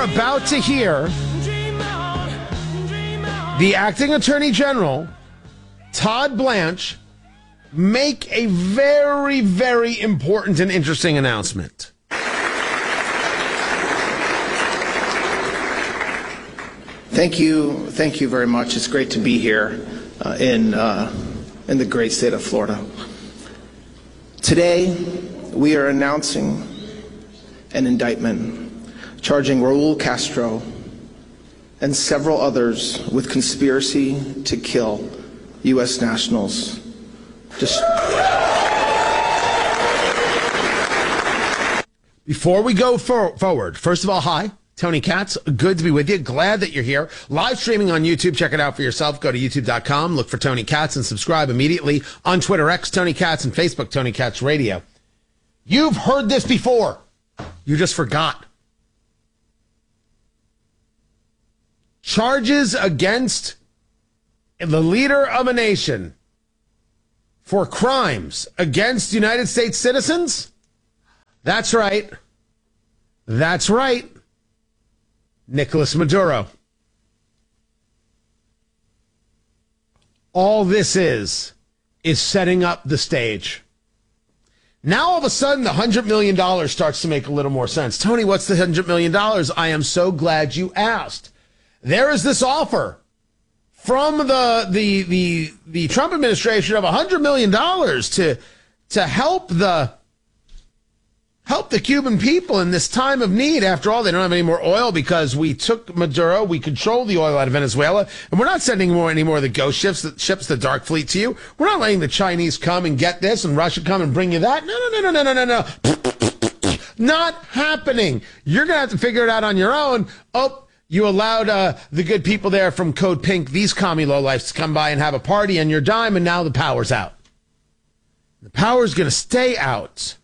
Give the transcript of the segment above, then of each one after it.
about to hear the acting attorney general, Todd Blanche, make a very, very important and interesting announcement. Thank you very much. It's great to be here in the great state of Florida. Today, we are announcing an indictment charging Raul Castro and several others with conspiracy to kill U.S. nationals. Before we go forward, first of all, hi, Tony Katz. Good to be with you. Glad that you're here. Live streaming on YouTube. Check it out for yourself. Go to youtube.com, look for Tony Katz, and subscribe immediately. On Twitter, X, Tony Katz, and Facebook, Tony Katz Radio. You've heard this before. You just forgot. Charges against the leader of a nation for crimes against United States citizens? That's right. That's right. Nicolas Maduro. All this is setting up the stage. Now, all of a sudden, the $100 million starts to make a little more sense. Tony, what's the $100 million? I am so glad you asked. There is this offer from the Trump administration of $100 million to help the Cuban people in this time of need. After all, they don't have any more oil because we took Maduro, we control the oil out of Venezuela, and we're not sending any more of the ghost ships, the Dark Fleet to you. We're not letting the Chinese come and get this and Russia come and bring you that. No. Not happening. You're going to have to figure it out on your own. Oh, you allowed the good people there from Code Pink, these commie lowlifes, to come by and have a party on your dime, and now the power's out. The power's going to stay out.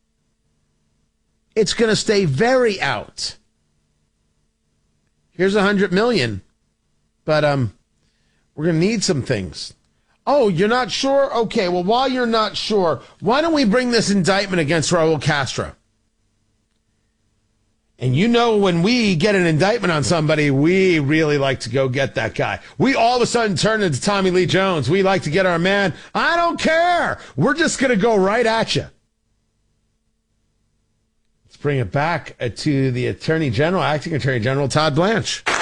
It's going to stay very out. Here's $100 million, but we're going to need some things. Oh, you're not sure? Okay, well, while you're not sure, why don't we bring this indictment against Raul Castro? And you know, when we get an indictment on somebody, we really like to go get that guy. We all of a sudden turn into Tommy Lee Jones. We like to get our man. I don't care. We're just going to go right at you. Let's bring it back to the Attorney General, Acting Attorney General Todd Blanche.